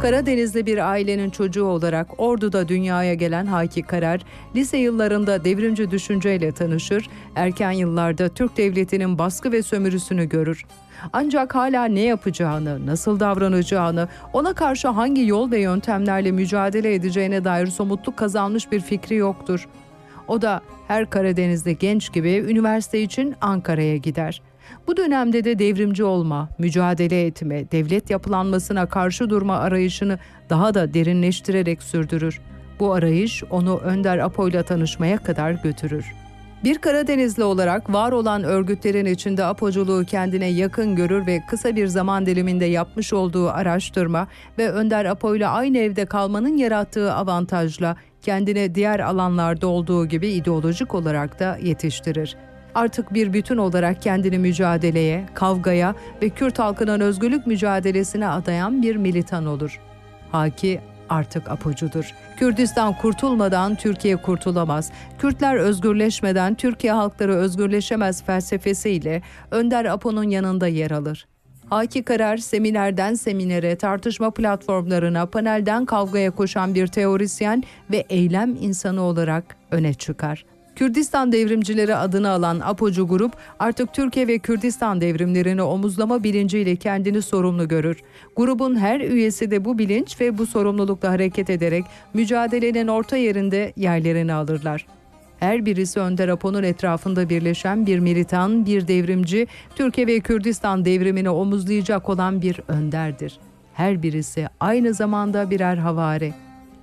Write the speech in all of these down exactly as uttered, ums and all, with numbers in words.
Karadenizli bir ailenin çocuğu olarak Ordu'da dünyaya gelen Haki Karar, lise yıllarında devrimci düşünceyle tanışır, erken yıllarda Türk Devleti'nin baskı ve sömürüsünü görür. Ancak hala ne yapacağını, nasıl davranacağını, ona karşı hangi yol ve yöntemlerle mücadele edeceğine dair somutluk kazanmış bir fikri yoktur. O da her Karadenizli genç gibi üniversite için Ankara'ya gider. Bu dönemde de devrimci olma, mücadele etme, devlet yapılanmasına karşı durma arayışını daha da derinleştirerek sürdürür. Bu arayış onu Önder Apo'yla tanışmaya kadar götürür. Bir Karadenizli olarak var olan örgütlerin içinde Apoculuğu kendine yakın görür ve kısa bir zaman diliminde yapmış olduğu araştırma ve Önder Apo'yla aynı evde kalmanın yarattığı avantajla kendine diğer alanlarda olduğu gibi ideolojik olarak da yetiştirir. Artık bir bütün olarak kendini mücadeleye, kavgaya ve Kürt halkının özgürlük mücadelesine adayan bir militan olur. Haki artık Apocudur. Kürdistan kurtulmadan Türkiye kurtulamaz. Kürtler özgürleşmeden Türkiye halkları özgürleşemez felsefesiyle Önder Apo'nun yanında yer alır. Haki Karar, seminerden seminere, tartışma platformlarına, panelden kavgaya koşan bir teorisyen ve eylem insanı olarak öne çıkar. Kürdistan devrimcileri adını alan Apocu grup artık Türkiye ve Kürdistan devrimlerini omuzlama bilinciyle kendini sorumlu görür. Grubun her üyesi de bu bilinç ve bu sorumlulukla hareket ederek mücadelenin orta yerinde yerlerini alırlar. Her birisi Önder Apo'nun etrafında birleşen bir militan, bir devrimci, Türkiye ve Kürdistan devrimini omuzlayacak olan bir önderdir. Her birisi aynı zamanda birer havari.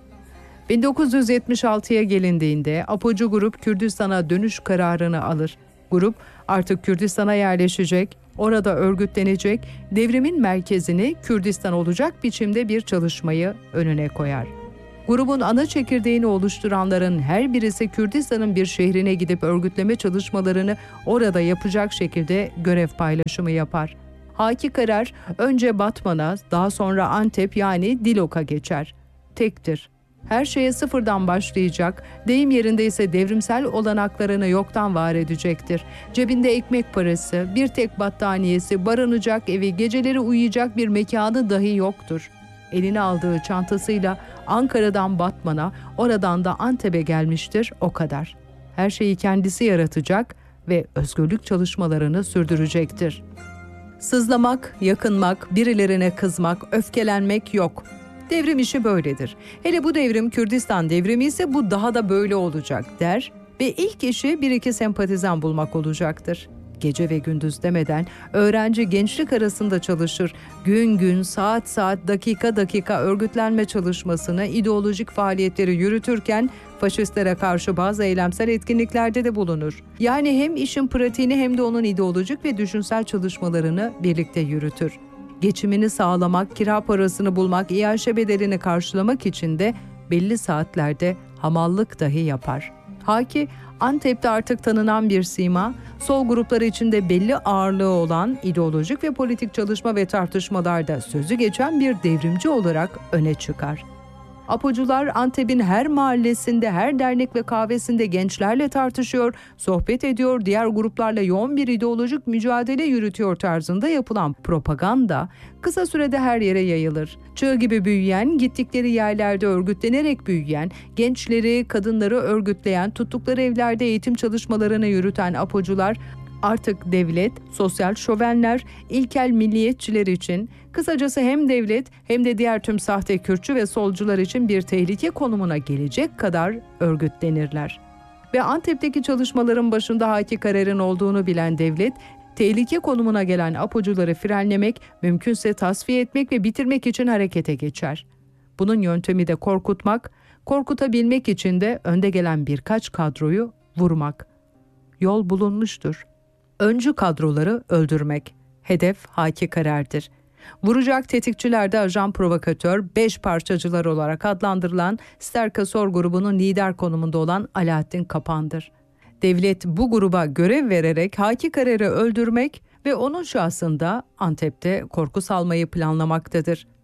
bin dokuz yüz yetmiş altıya gelindiğinde Apocu grup Kürdistan'a dönüş kararını alır. Grup artık Kürdistan'a yerleşecek, orada örgütlenecek, devrimin merkezini Kürdistan olacak biçimde bir çalışmayı önüne koyar. Grubun ana çekirdeğini oluşturanların her birisi Kürdistan'ın bir şehrine gidip örgütleme çalışmalarını orada yapacak şekilde görev paylaşımı yapar. Haki Karar önce Batman'a, daha sonra Antep yani Dilok'a geçer. Tektir. Her şeye sıfırdan başlayacak, deyim yerinde ise devrimsel olanaklarını yoktan var edecektir. Cebinde ekmek parası, bir tek battaniyesi, barınacak evi, geceleri uyuyacak bir mekanı dahi yoktur. Eline aldığı çantasıyla Ankara'dan Batman'a, oradan da Antep'e gelmiştir, o kadar. Her şeyi kendisi yaratacak ve özgürlük çalışmalarını sürdürecektir. Sızlamak, yakınmak, birilerine kızmak, öfkelenmek yok. Devrim işi böyledir. Hele bu devrim Kürdistan devrimi ise bu daha da böyle olacak der ve ilk işi bir iki sempatizan bulmak olacaktır. Gece ve gündüz demeden öğrenci gençlik arasında çalışır. Gün gün, saat saat, dakika dakika örgütlenme çalışmasını, ideolojik faaliyetleri yürütürken faşistlere karşı bazı eylemsel etkinliklerde de bulunur. Yani hem işin pratiğini hem de onun ideolojik ve düşünsel çalışmalarını birlikte yürütür. Geçimini sağlamak, kira parasını bulmak, iaşe bedelini karşılamak için de belli saatlerde hamallık dahi yapar. Haki, Antep'te artık tanınan bir sima, sol grupları içinde belli ağırlığı olan ideolojik ve politik çalışma ve tartışmalarda sözü geçen bir devrimci olarak öne çıkar. Apocular Antep'in her mahallesinde, her dernek ve kahvesinde gençlerle tartışıyor, sohbet ediyor, diğer gruplarla yoğun bir ideolojik mücadele yürütüyor tarzında yapılan propaganda kısa sürede her yere yayılır. Çığ gibi büyüyen, gittikleri yerlerde örgütlenerek büyüyen, gençleri, kadınları örgütleyen, tuttukları evlerde eğitim çalışmalarını yürüten Apocular artık devlet, sosyal şövenler, ilkel milliyetçiler için, kısacası hem devlet hem de diğer tüm sahte Kürtçü ve solcular için bir tehlike konumuna gelecek kadar örgütlenirler. Ve Antep'teki çalışmaların başında Haki Karar'ın olduğunu bilen devlet, tehlike konumuna gelen Apocuları frenlemek, mümkünse tasfiye etmek ve bitirmek için harekete geçer. Bunun yöntemi de korkutmak, korkutabilmek için de önde gelen birkaç kadroyu vurmak. Yol bulunmuştur. Öncü kadroları öldürmek. Hedef Haki Karar'dır. Vuracak tetikçiler de ajan provokatör, beş parçacılar olarak adlandırılan Sterkasor grubunun lider konumunda olan Alaaddin Kapan'dır. Devlet bu gruba görev vererek Haki Karar'ı öldürmek ve onun şahsında Antep'te korku salmayı planlamaktadır.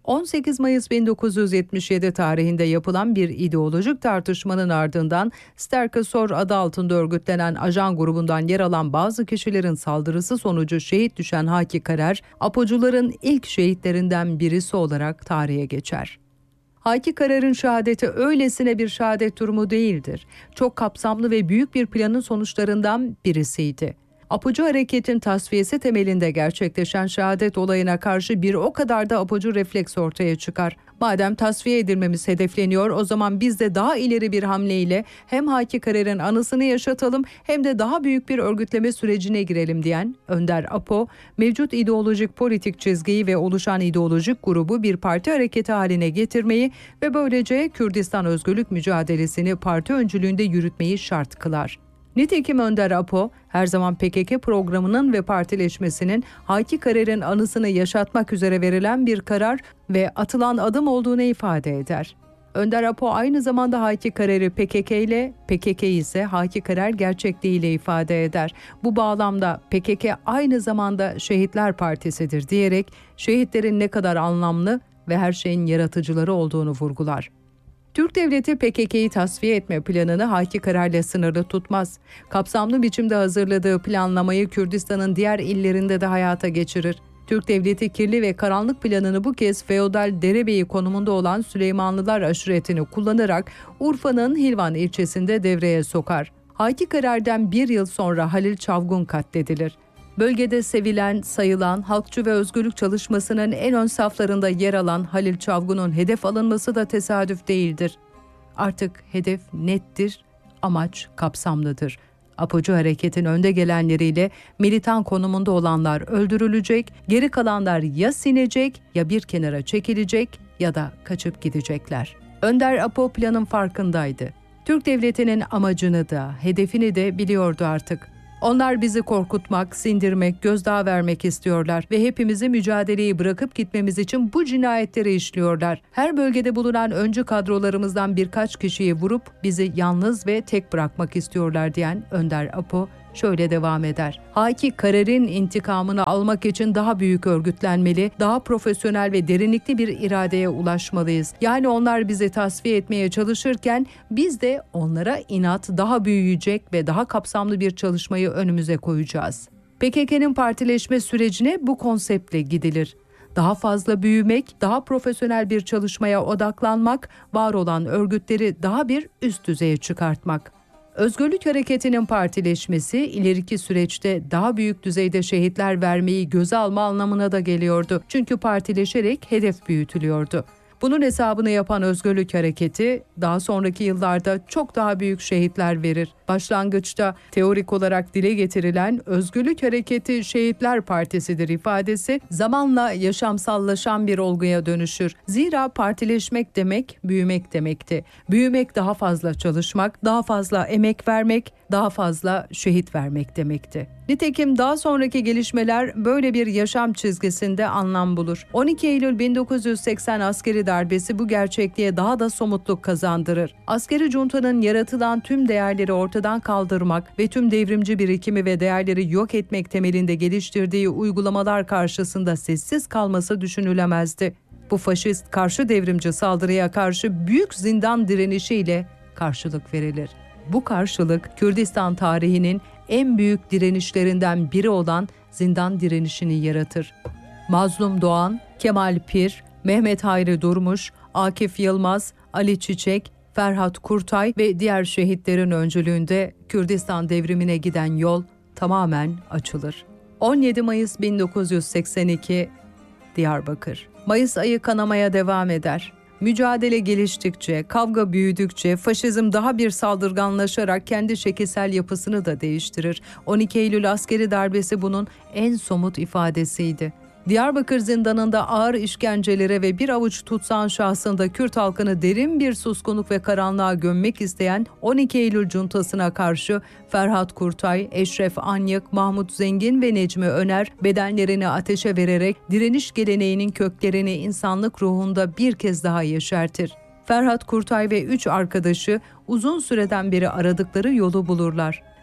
on sekiz Mayıs bin dokuz yüz yetmiş yedi tarihinde yapılan bir ideolojik tartışmanın ardından Sterkesor adı altında örgütlenen ajan grubundan yer alan bazı kişilerin saldırısı sonucu şehit düşen Haki Karar, Apocuların ilk şehitlerinden birisi olarak tarihe geçer. Haki Karar'ın şehadeti öylesine bir şehadet durumu değildir. Çok kapsamlı ve büyük bir planın sonuçlarından birisiydi. Apocu hareketin tasfiyesi temelinde gerçekleşen şehadet olayına karşı bir o kadar da apocu refleks ortaya çıkar. Madem tasfiye edilmemiz hedefleniyor, o zaman biz de daha ileri bir hamleyle hem Haki Karar'ın anısını yaşatalım hem de daha büyük bir örgütleme sürecine girelim diyen Önder Apo, mevcut ideolojik politik çizgiyi ve oluşan ideolojik grubu bir parti hareketi haline getirmeyi ve böylece Kürdistan özgürlük mücadelesini parti öncülüğünde yürütmeyi şart kılar. Nitekim Önder Apo, her zaman P K K programının ve partileşmesinin Haki Karar'ın anısını yaşatmak üzere verilen bir karar ve atılan adım olduğunu ifade eder. Önder Apo aynı zamanda Haki Karar'ı P K K ile, P K K'yi ise Haki Karar gerçekliğiyle ifade eder. Bu bağlamda P K K aynı zamanda Şehitler Partisi'dir diyerek şehitlerin ne kadar anlamlı ve her şeyin yaratıcıları olduğunu vurgular. Türk Devleti P K K'yi tasfiye etme planını Haki Karar'la sınırlı tutmaz. Kapsamlı biçimde hazırladığı planlamayı Kürdistan'ın diğer illerinde de hayata geçirir. Türk Devleti kirli ve karanlık planını bu kez feodal derebeyi konumunda olan Süleymanlılar aşiretini kullanarak Urfa'nın Hilvan ilçesinde devreye sokar. Haki Karar'dan bir yıl sonra Halil Çavgun katledilir. Bölgede sevilen, sayılan, halkçı ve özgürlük çalışmasının en ön saflarında yer alan Halil Çavgun'un hedef alınması da tesadüf değildir. Artık hedef nettir, amaç kapsamlıdır. Apocu hareketin önde gelenleriyle militan konumunda olanlar öldürülecek, geri kalanlar ya sinecek ya bir kenara çekilecek ya da kaçıp gidecekler. Önder Apo planın farkındaydı. Türk Devleti'nin amacını da, hedefini de biliyordu artık. Onlar bizi korkutmak, sindirmek, gözdağı vermek istiyorlar ve hepimizi mücadeleyi bırakıp gitmemiz için bu cinayetleri işliyorlar. Her bölgede bulunan öncü kadrolarımızdan birkaç kişiyi vurup bizi yalnız ve tek bırakmak istiyorlar diyen Önder Apo şöyle devam eder. Haki Karar'ın intikamını almak için daha büyük örgütlenmeli, daha profesyonel ve derinlikli bir iradeye ulaşmalıyız. Yani onlar bizi tasfiye etmeye çalışırken biz de onlara inat daha büyüyecek ve daha kapsamlı bir çalışmayı önümüze koyacağız. P K K'nın partileşme sürecine bu konseptle gidilir. Daha fazla büyümek, daha profesyonel bir çalışmaya odaklanmak, var olan örgütleri daha bir üst düzeye çıkartmak. Özgürlük hareketinin partileşmesi ileriki süreçte daha büyük düzeyde şehitler vermeyi göze alma anlamına da geliyordu. Çünkü partileşerek hedef büyütülüyordu. Bunun hesabını yapan Özgürlük Hareketi daha sonraki yıllarda çok daha büyük şehitler verir. Başlangıçta teorik olarak dile getirilen Özgürlük Hareketi Şehitler Partisi'dir ifadesi zamanla yaşamsallaşan bir olguya dönüşür. Zira partileşmek demek büyümek demekti. Büyümek daha fazla çalışmak, daha fazla emek vermek, daha fazla şehit vermek demekti. Nitekim daha sonraki gelişmeler böyle bir yaşam çizgisinde anlam bulur. on iki Eylül bin dokuz yüz seksen askeri darbesi bu gerçekliğe daha da somutluk kazandırır. Askeri juntanın yaratılan tüm değerleri ortadan kaldırmak ve tüm devrimci birikimi ve değerleri yok etmek temelinde geliştirdiği uygulamalar karşısında sessiz kalması düşünülemezdi. Bu faşist karşı devrimci saldırıya karşı büyük zindan direnişiyle karşılık verilir. Bu karşılık Kürdistan tarihinin en büyük direnişlerinden biri olan zindan direnişini yaratır. Mazlum Doğan, Kemal Pir, Mehmet Hayri Durmuş, Akif Yılmaz, Ali Çiçek, Ferhat Kurtay ve diğer şehitlerin öncülüğünde Kürdistan devrimine giden yol tamamen açılır. on yedi Mayıs bin dokuz yüz seksen iki, Diyarbakır. Mayıs ayı kanamaya devam eder. Mücadele geliştikçe, kavga büyüdükçe faşizm daha bir saldırganlaşarak kendi şekilsel yapısını da değiştirir. on iki Eylül askeri darbesi bunun en somut ifadesiydi. Diyarbakır zindanında ağır işkencelere ve bir avuç tutsan şahsında Kürt halkını derin bir suskunluk ve karanlığa gömmek isteyen on iki Eylül cuntasına karşı Ferhat Kurtay, Eşref Anyık, Mahmut Zengin ve Necmi Öner bedenlerini ateşe vererek direniş geleneğinin köklerini insanlık ruhunda bir kez daha yeşertir. Ferhat Kurtay ve üç arkadaşı uzun süreden beri aradıkları yolu bulurlar.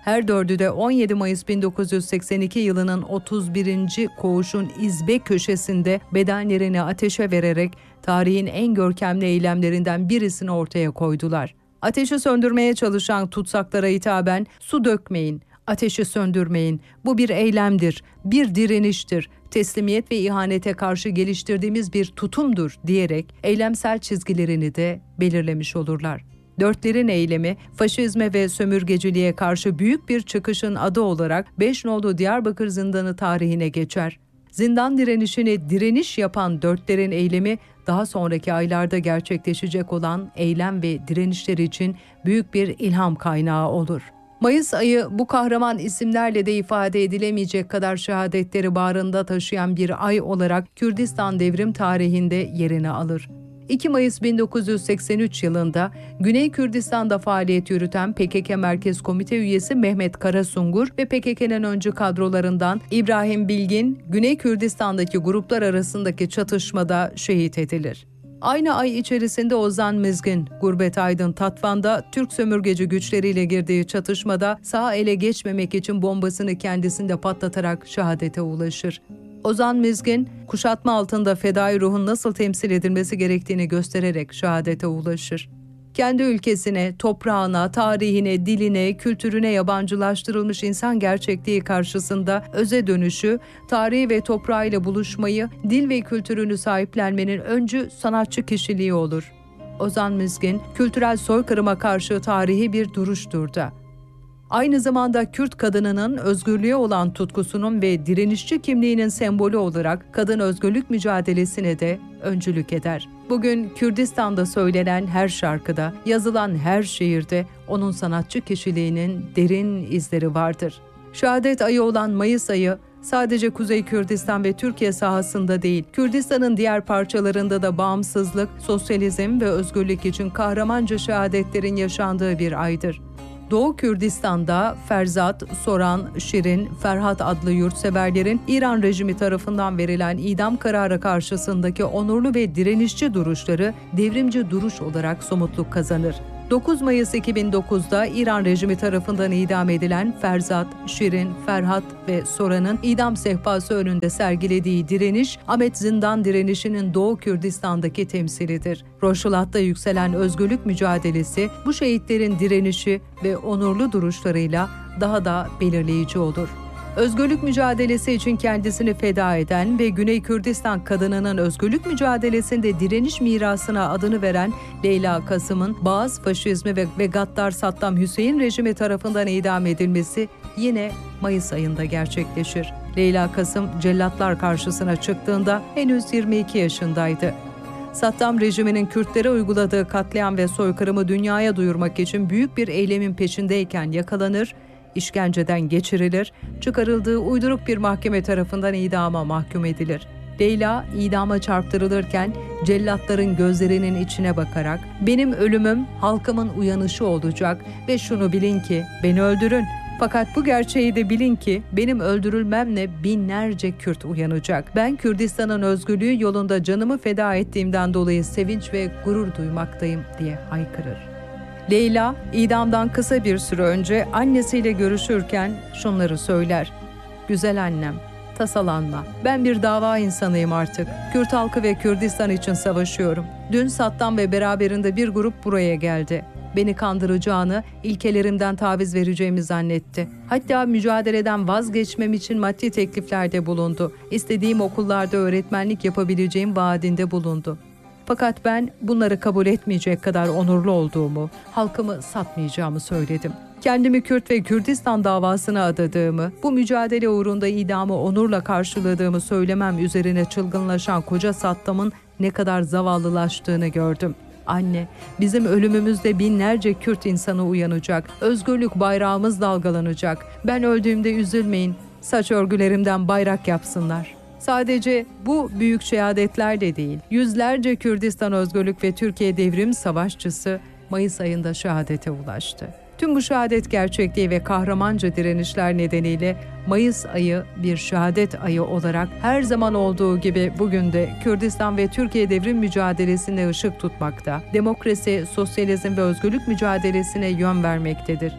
Her dördü de on yedi Mayıs bin dokuz yüz seksen iki yılının otuz birinci koğuşun izbe köşesinde bedenlerini ateşe vererek tarihin en görkemli eylemlerinden birisini ortaya koydular. Ateşi söndürmeye çalışan tutsaklara hitaben "Su dökmeyin, ateşi söndürmeyin. Bu bir eylemdir, bir direniştir. Teslimiyet ve ihanete karşı geliştirdiğimiz bir tutumdur" diyerek eylemsel çizgilerini de belirlemiş olurlar. Dörtlerin eylemi, faşizme ve sömürgeciliğe karşı büyük bir çıkışın adı olarak beş Nolu Diyarbakır Zindanı tarihine geçer. Zindan direnişini direniş yapan dörtlerin eylemi, daha sonraki aylarda gerçekleşecek olan eylem ve direnişler için büyük bir ilham kaynağı olur. Mayıs ayı bu kahraman isimlerle de ifade edilemeyecek kadar şehadetleri bağrında taşıyan bir ay olarak Kürdistan devrim tarihinde yerini alır. iki Mayıs bin dokuz yüz seksen üç yılında Güney Kürdistan'da faaliyet yürüten P K K Merkez Komite üyesi Mehmet Karasungur ve P K K'nın öncü kadrolarından İbrahim Bilgin, Güney Kürdistan'daki gruplar arasındaki çatışmada şehit edilir. Aynı ay içerisinde Ozan Mizgin, Gurbet Aydın Tatvan'da Türk sömürgeci güçleriyle girdiği çatışmada sağ ele geçmemek için bombasını kendisinde patlatarak şehadete ulaşır. Ozan Mizgin, kuşatma altında fedai ruhun nasıl temsil edilmesi gerektiğini göstererek şehadete ulaşır. Kendi ülkesine, toprağına, tarihine, diline, kültürüne yabancılaştırılmış insan gerçekliği karşısında öze dönüşü, tarihi ve toprağıyla buluşmayı, dil ve kültürünü sahiplenmenin öncü sanatçı kişiliği olur. Ozan Mizgin, kültürel soykırıma karşı tarihi bir duruştur da. Aynı zamanda Kürt kadınının özgürlüğe olan tutkusunun ve direnişçi kimliğinin sembolü olarak kadın özgürlük mücadelesine de öncülük eder. Bugün Kürdistan'da söylenen her şarkıda, yazılan her şiirde onun sanatçı kişiliğinin derin izleri vardır. Şehadet ayı olan Mayıs ayı, sadece Kuzey Kürdistan ve Türkiye sahasında değil, Kürdistan'ın diğer parçalarında da bağımsızlık, sosyalizm ve özgürlük için kahramanca şehadetlerin yaşandığı bir aydır. Doğu Kürdistan'da Ferzat, Soran, Şirin, Ferhat adlı yurtseverlerin İran rejimi tarafından verilen idam kararı karşısındaki onurlu ve direnişçi duruşları devrimci duruş olarak somutluk kazanır. dokuz Mayıs iki bin dokuzda İran rejimi tarafından idam edilen Ferzat, Şirin, Ferhat ve Soran'ın idam sehpası önünde sergilediği direniş, Ahmet Zindan direnişinin Doğu Kürdistan'daki temsilidir. Roşulat'ta yükselen özgürlük mücadelesi, bu şehitlerin direnişi ve onurlu duruşlarıyla daha da belirleyici olur. Özgürlük mücadelesi için kendisini feda eden ve Güney Kürdistan kadınının özgürlük mücadelesinde direniş mirasına adını veren Leyla Kasım'ın Baas faşizmi ve, ve gaddar Saddam Hüseyin rejimi tarafından idam edilmesi yine Mayıs ayında gerçekleşir. Leyla Kasım cellatlar karşısına çıktığında henüz yirmi iki yaşındaydı. Saddam rejiminin Kürtlere uyguladığı katliam ve soykırımı dünyaya duyurmak için büyük bir eylemin peşindeyken yakalanır, işkenceden geçirilir, çıkarıldığı uyduruk bir mahkeme tarafından idama mahkum edilir. Leyla idama çarptırılırken cellatların gözlerinin içine bakarak "Benim ölümüm halkımın uyanışı olacak ve şunu bilin ki beni öldürün. Fakat bu gerçeği de bilin ki benim öldürülmemle binlerce Kürt uyanacak. Ben Kürdistan'ın özgürlüğü yolunda canımı feda ettiğimden dolayı sevinç ve gurur duymaktayım" diye haykırır. Leyla, idamdan kısa bir süre önce annesiyle görüşürken şunları söyler. "Güzel annem, tasalanma. Ben bir dava insanıyım artık. Kürt halkı ve Kürdistan için savaşıyorum. Dün Saddam ve beraberinde bir grup buraya geldi. Beni kandıracağını, ilkelerimden taviz vereceğimi zannetti. Hatta mücadeleden vazgeçmem için maddi tekliflerde bulundu. İstediğim okullarda öğretmenlik yapabileceğim vaadinde bulundu. Fakat ben bunları kabul etmeyecek kadar onurlu olduğumu, halkımı satmayacağımı söyledim. Kendimi Kürt ve Kürdistan davasına adadığımı, bu mücadele uğrunda idamı onurla karşıladığımı söylemem üzerine çılgınlaşan koca Saddam'ın ne kadar zavallılaştığını gördüm. Anne, bizim ölümümüzde binlerce Kürt insanı uyanacak, özgürlük bayrağımız dalgalanacak. Ben öldüğümde üzülmeyin, saç örgülerimden bayrak yapsınlar." Sadece bu büyük şehadetler de değil, yüzlerce Kürdistan Özgürlük ve Türkiye Devrim Savaşçısı Mayıs ayında şehadete ulaştı. Tüm bu şehadet gerçekliği ve kahramanca direnişler nedeniyle Mayıs ayı bir şehadet ayı olarak her zaman olduğu gibi bugün de Kürdistan ve Türkiye devrim mücadelesine ışık tutmakta, demokrasi, sosyalizm ve özgürlük mücadelesine yön vermektedir.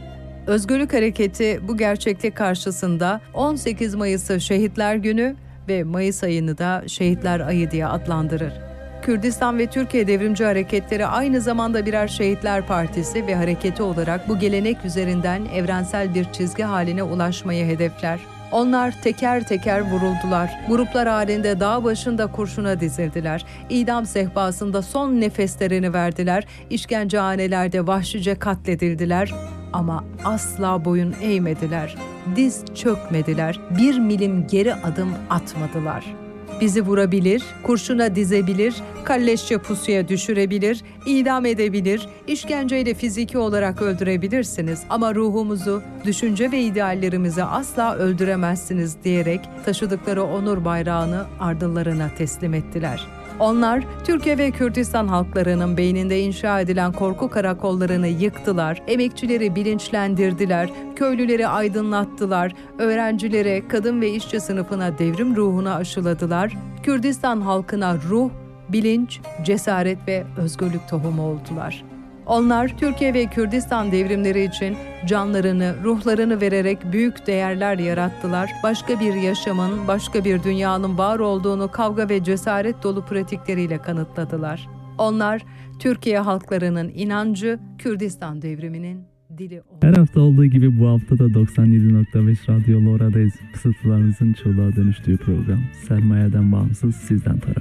Özgürlük Hareketi bu gerçeklik karşısında on sekiz Mayıs'ı Şehitler Günü ve Mayıs ayını da Şehitler Ayı diye adlandırır. Kürdistan ve Türkiye Devrimci Hareketleri aynı zamanda birer Şehitler Partisi ve hareketi olarak bu gelenek üzerinden evrensel bir çizgi haline ulaşmayı hedefler. Onlar teker teker vuruldular. Gruplar halinde dağ başında kurşuna dizildiler. İdam sehpasında son nefeslerini verdiler. İşkencehanelerde vahşice katledildiler. Ama asla boyun eğmediler. Diz çökmediler. Bir milim geri adım atmadılar. Bizi vurabilir, kurşuna dizebilir, kalleşçe pusuya düşürebilir, idam edebilir, işkenceyle fiziki olarak öldürebilirsiniz ama ruhumuzu, düşünce ve ideallerimizi asla öldüremezsiniz diyerek taşıdıkları onur bayrağını ardıllarına teslim ettiler. Onlar, Türkiye ve Kürdistan halklarının beyninde inşa edilen korku karakollarını yıktılar, emekçileri bilinçlendirdiler, köylüleri aydınlattılar, öğrencilere, kadın ve işçi sınıfına devrim ruhunu aşıladılar, Kürdistan halkına ruh, bilinç, cesaret ve özgürlük tohumu oldular. Onlar Türkiye ve Kürdistan devrimleri için canlarını, ruhlarını vererek büyük değerler yarattılar. Başka bir yaşamın, başka bir dünyanın var olduğunu kavga ve cesaret dolu pratikleriyle kanıtladılar. Onlar Türkiye halklarının inancı, Kürdistan devriminin dili oldu. Her hafta olduğu gibi bu hafta da doksan yedi nokta beş Radyo Lora'dayız. Fısıltılarınızın çığlığa dönüştüğü program. Sermayeden bağımsız, sizden taraf.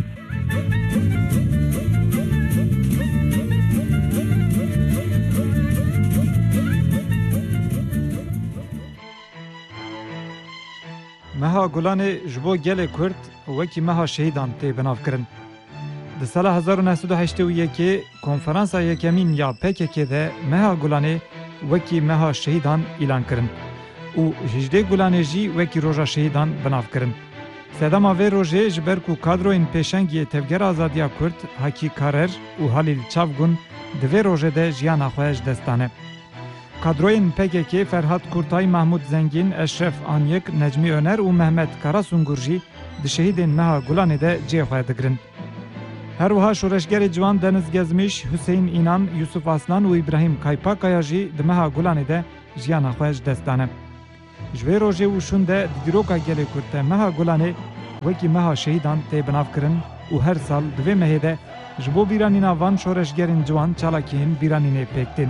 Meha Gulanê ji bo gelê Kurd wekî meha şehîdan tê binavkirin. Di sala hezar û neh sed û heştê û yekê konferansa yekemîn ya P K K de Meha Gulanê wekî meha şehîdan îlan kirin û hejdê Gulanê jî wekî roja şehîdan binavkirin. Sedema vê rojê ji ber ku kadroyên pêşengiyê Tevgera Azadiya Kurd Hakî Karer û Halîl Çavgun di vê rojê de jiyana xwe ji dest dane. Kadroyên P K K Ferhat Kurtay, Mahmud Zengin, Eşref Anyek, Necmi Öner û Mehmet Karasungur jî di şehîdên Meha Gulanê de cê xwe digirin. Her wiha şoreşgerê ciwan Deniz Gezmiş, Hüseyin İnan, Yusuf Aslan û İbrahim Kaypakaya jî di Meha Gulanê de jiyana xwe ji dest dane. Ji vê rojê û şûn de di dîroka gelê Kurd de Meha Gulanê wekî meha şehîdan tê binavkirin û her sal di vê mehê de ji bo bîranîna van şoreşgerên ciwan çalakiyên bîranînê pêktin.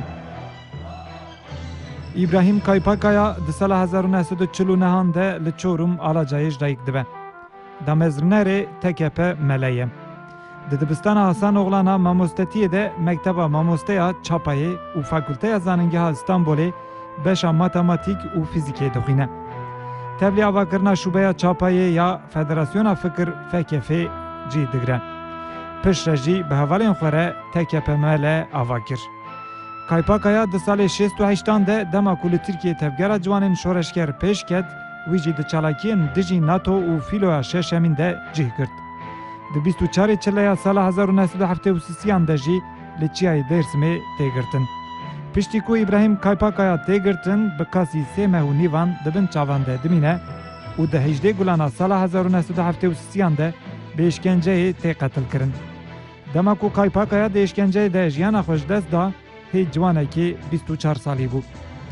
İbrahim Kaypakaya di sala hezar û neh sed û çil û nehan de li Çorum Alacayê ji dayîk dibe. Da mezrûnerê T K P meleye. Di dibistana Hasan Oğlana mamostetiyê de Mekteba Mamosteya Çapayê û Fakülteya Zanîngeha İstanbolê beşa matematik û fîzîkê dixwîne. Tevlî avakirina şûbeya Çapayê ya Federasyona Fikir F K F cî digire. Piştre jî bi hevalên xwe re T K P M L ava kir. Kaypakaya di salê şêst û heştan de dema ku li Tirkiye tevgera ciwanên şoreşger pêş ket, wî jî di çalakiyên dijî NATO û fîloya şeşemîn de cih kirt. Di bîst û çarê çileya sala hezar û neh sed û heftê û sîsiyan de jî li Çiyayê Dêrsimê têgirtin. Piştî ku İbrahim Kaypakaya têgirtin, bi kasî sê meh û nîvan di bin çavan de dimîne û di hejdê gulana sala hezar û neh sed û heftê û sîsiyan de bi îşkenceyê tê qetil kirin. Dema ku Kaypakaya di îşkenceyê de jiyana xwe ji dest da, hê ciwanekî bîst û çar salî bû.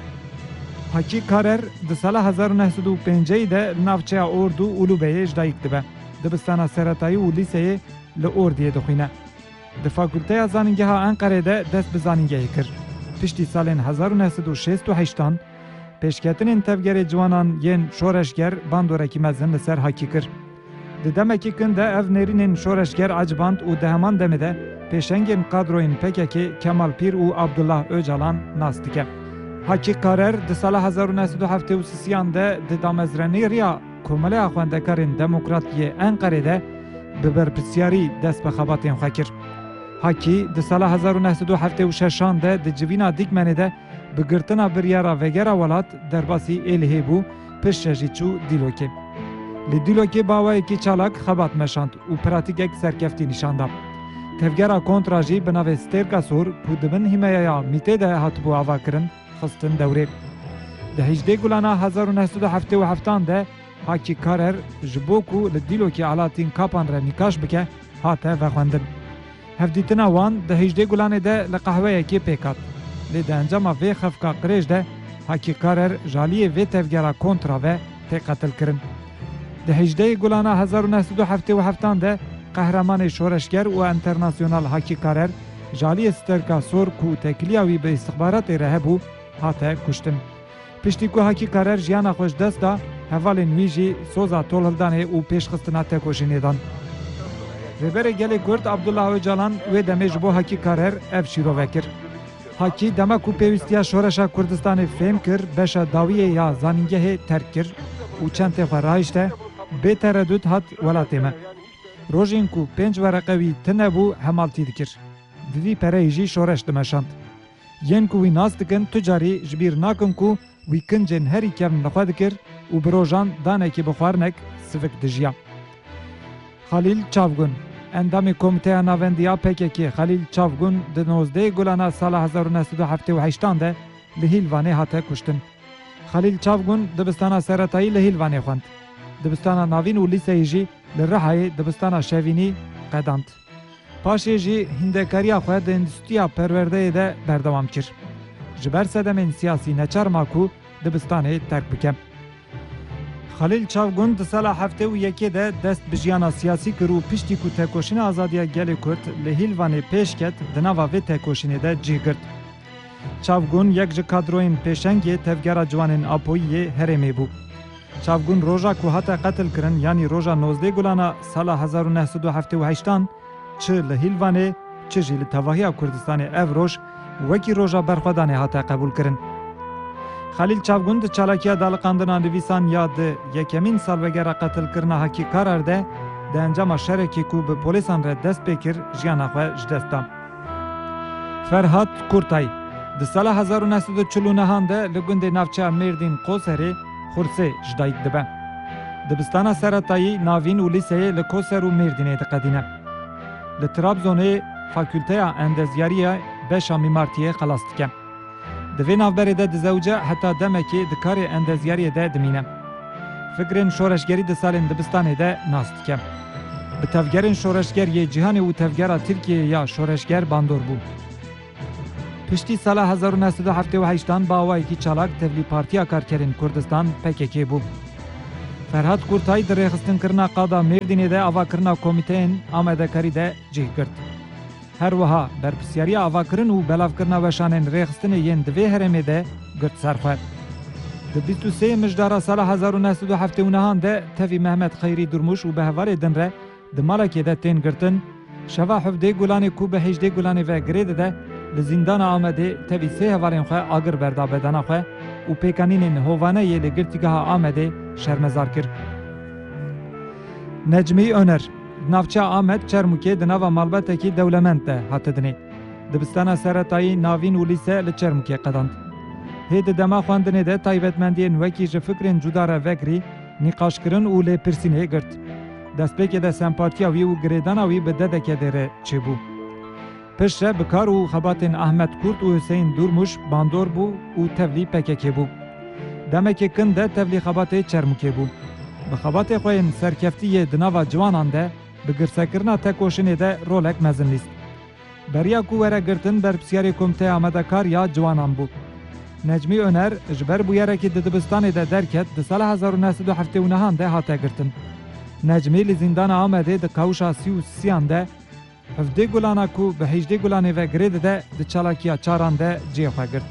Hakî Karer di sala hezar û neh sed û pênceyê de li navçeya Ordu Ulûbeyê ji dayîk dibe. Dibistana seretayî û lîseyê li Ordiyê dixwîne. Di Fakülteya Zanîngeha Enqerê de dest bi zanîngehê kir. Piştî salên hezar û neh sed û şêst û heştan, pêşketinên tevgerê ciwanan yên şoreşger bandorekî mezin li ser Hakî kir. Di demekî kin de ev nêrînên şoreşger aciband û di heman demê de pêşengên kadroyên P K K Kemal Pîr û Abdullah Öcalan nas dike. Hakî Karer di sala hezar û neh sed û heftê û sîsiyan de di damezranîriya Komeleya Xwendekarên Demokratiyê Enqerê de bi berpirsyarî dest bi xebatên xwe kir. Hakî di sala hezar û neh sed û heftê û şeşan de di civîna Dîkmenê de bi girtina biryara vegera welat derbasî Êlihê bû, piştre jî çû Dîlokê. Li Dîlokê bawayekî çalak xebat meşand û pratikek serkeftî nîşanda. Tevgera kontra jî bi navê Stêrka Sor ku di bin hîmeyeya Mîtê de hatibû ava kirin, xistin dewrê. Di hejdê gulana hezar û neh sed û heftê û heftan de Hakî Karer ji bo ku li Dîlokê alatîn kapan re nîqaş bike, hate vexwendin. Hevdîtina wan di hejdê gulanê de li qehweyekê pêk hat. Lê di encama vê xefka qirêj de حکیکارر جالی و تفگرا کنترا و تی قتل کرن. ده هجده گلانا هزار و نهصد و هفتاد و هفت ده قهرمان شورشگر و انترناسیونال حکیکارر جالی سترکا سور کو تکلیاوی به استخبارات رهبو هاته کشتن. پشتی کو حکیکارر جیانا خوش دست دا هوال نویجی سوزا تولهدانه او پیشخستنا تکوشینه دان. رهبر گل کرد عبدالله اوجالان و دمیج بو حکیکارر اف شیرو وکر. حکی دما کو پیوستیا شورشا کردستان فهم کر بشا داویه یا زانینگه ترک کر و چند تفا رایشته به تردد هات ولاتیمه. روژین کو پنج ورقوی تنبو همالتی دکر. دوی پرهیجی شورش دمشاند. ین کو وی ناس دکن تجاری جبیر ناکن کو وی کنجن هری کم نخوا دکر و بروژان دانه که بخوارنک سفک دجیا. خلیل چاوگون اندام کمیته ناوندیا پککی خلیل چاوگون د نوزده گلانا سال هزار و نهصد و هفتاد و هشت ده لهیلوانه هاته کشتن. خلیل چاوگون دبستانا سرطایی لهیلوانه خواند. دبستانا ناوین و لیسه جی لرحای دبستانا شوینی قداند. پاشه جی هندکاریا خواه ده اندستریا پرورده ده بردوام کر. جبر سدمین سیاسی نچار ماکو دبستانه ترک بکم. خلیل چاوگون د سال هفته و یکی ده دست بجیانا سیاسی کرو پشتی کو تکوشین آزادیا گل کرد لهیلوانه پیش کت دناوا و تکوشین ده جی گرد. چاوگون یک جه کادروین پیشنگی تفگرا جوانین اپویی هرمی بو. چاوگون روژا کو حتا قتل کرن یعنی روژا نوزده گلانا سال هزار و نهصد و هفتاد و هشت چه لهیلوانه چه جیل تواهی کردستان او روش وکی روژا برخوادانه حتا قبول کرن. خلیل چاوگون د چالاکیا دالقاندنا نویسان یاد یکمین سالوگرا قتل کرنا حکی قرار ده ده انجام شرکی کو به پولیسان را دست بکر جیانا خواه جدستا. فرهاد کورتای د سال هزار و نهصد و چهل و نه ده لگند نافچه مردین قوسری خورسه جدایک دبه. دبستانا سرطایی ناوین و لیسه لکوسر و مردینه دقدینه. لترابزونه فاکولته اندزیاری بشا میمارتیه خلاص دکم. دوی نافبری ده دزوجه حتی دمکی دکار اندزیاری ده دمینه. فکرین شورشگری ده سالین دبستانه ده ناست کم. به تفگرین شورشگری جهانی و تفگرا ترکیه یا شورشگر باندور بود. پشتی سال هزار و نهصد و هفتاد و هشت با آوایی چالاک تفلی پارتیا کارکرین کردستان پککی بود. فرهاد کورتای در ریخستن کرنا قادا مردینه ده آوا کرنا کمیتین آمده کاری ده جه کرد. هر وها بر پسیاری آوا کرن و بلاف کرنا وشانین ریخستن ین دوی هرمی ده گرد سرخواه. ده بیست و سه مجدارا سال هزار و نهصد و هفتاد و نه ده تفی محمد خیری درموش و به هوار دن ره ده مالکی ده تین گرتن شوا حفده گلانی کو به هجده گلانی و گرید ده لزندان آمده تفی سه هوارین خواه آگر بردا بدانا خواه و پیکانین هوانه یه لگرتیگاه آمده شرمزار کرد. نجمی اونر نافچه آمد چرموکه دناوا مالبته کی دولمند ده هاتدنی. دبستانا سرطایی ناوین و لیسه لچرموکه قداند. هید دما خواندنه ده تایبتمندین وکی جه فکرین جداره وگری نقاش کرن و لی پرسینه گرد. دست بکه ده سمپاتیاوی و گریداناوی به ده که داره چه بو. پشه بکار و خباتین احمد کورت و حسین دورموش باندور بو و تفلی پکه بو. دمکه کنده تفلی خباته چرموکه بو. به خبات خوین سرکفتی دناوا جوانان ده بگرسکرنا تکوشنه ده رولک مزن نیست. بریا کو وره گرتن بر پسیاری کمته آمده کار یا جوانان بو. نجمی اونر اجبر بویره که دبستان ده درکت ده سال هزار و نهصد و هفتاد و نه ده هاته گرتن. نجمی لزندان آمده ده کاوشا سی و سیان ده هفده گلانا کو به هجده گلانه و گرید ده ده چالاکیا چاران ده جیه خواه گرد.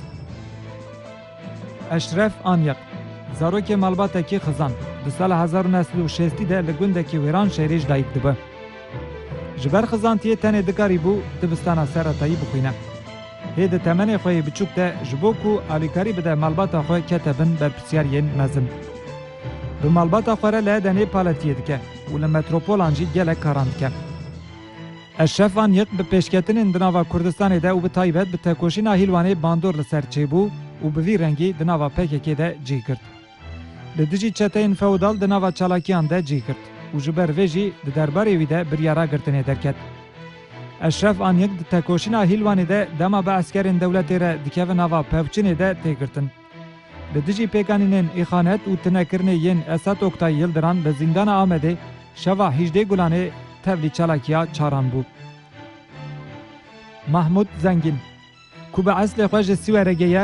اشرف آنیق زاروک مالباته کی خزان ده سال هزار و نهصد و شصت ده لگنده کی ویران شهریش دایک دبه. جبر خزان تیه تنه دکاری بو دبستانا سرطایی بخوینه. هیده تمنه خواه بچوک ده جبو کو آلیکاری بده مالباته خواه کتبن بر پسیارین مزن. به مالباته خواه له دنه پالتیه دکه و لمتروپول آنجی گله کاران دکه. اشرف آنیق به پیشکتن اندناوا کردستان ده و به تایبت به تکوشین هیلوانه باندور لسر چه بو و به وی رنگی دناوا پککی ده جی کرد. لدجی چتین فودال دناوا چالاکیان ده جی کرد و جبر ویجی ده درباری وی ده بریارا گرتنه درکت. اشرف آنیق ده تکوشین هیلوانه ده دما به اسکرین دولتی را دکیو ناوا پوچینه ده تی کرتن. لدجی پیکانینین ایخانت و تنکرنه ین اسات اکتای یلدران به زندان آمده شوا هجده گلانه تبلی چالاکیا چاران بود. محمود زنگین کو به اصل خوش سیورگیه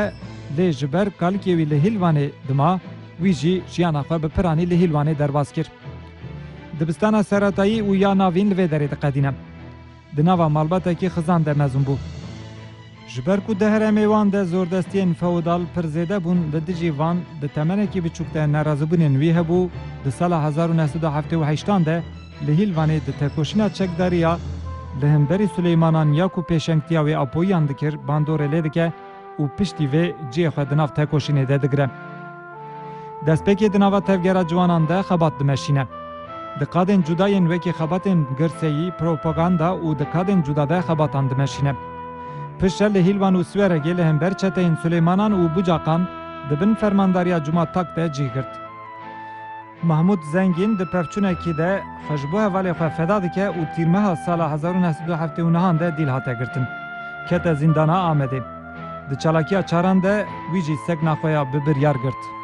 لی جبر کالکی وی لهیلوانه دما وی جی جیانا خو به پرانی لهیلوانه درباز کر. دبستان سراتایی و یا ناوین لوی دره دقدینه. دناوا مالباته کی خزان ده مزون بو. جبر کو ده هر میوان ده زوردستین فودال پرزیده بون ده دیجی وان ده تمنه کی بچوکته نرازبونین وی هبو ده سال هزار و نهصد و هفتاد و هشت ده لهیلوانه ده تکوشنا چکداریا لهمبری سلیمانان یاکو پیشنگتیا و اپویان دکر باندور لیدکه و پشتی و جی خود دناف تکوشینه ده دگره. دستپیکی دناوا تفگره جوانان ده خبات دمشینه. دقادن جداین وکی خباتن گرسیی پروپاگاندا و دقادن جدا ده خباتان دمشینه. پشت لهیلوان و سوره گل همبر چتین سلیمانان و بجاقان دبن فرمانداریا جماعت تاک ده جی گرد. محمود زنگین ده پفچونه کی ده خشبوه ولی خواه فدا دکه و تیرمه سال هزار و نهصد و هفتاد و نه ده دیل هاته گرتن. که تا زندانا آمده. ده چالاکیا چاران ده ویجی سگ نخویا ببر یار گرد.